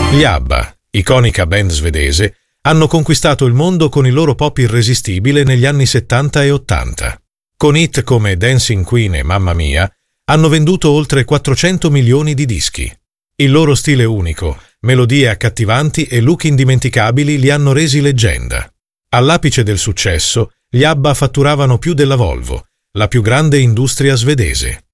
Gli ABBA, iconica band svedese, hanno conquistato il mondo con il loro pop irresistibile negli anni 70 e 80. Con hit come Dancing Queen e Mamma Mia, hanno venduto oltre 400 milioni di dischi. Il loro stile unico, melodie accattivanti e look indimenticabili li hanno resi leggenda. All'apice del successo, gli ABBA fatturavano più della Volvo, la più grande industria svedese.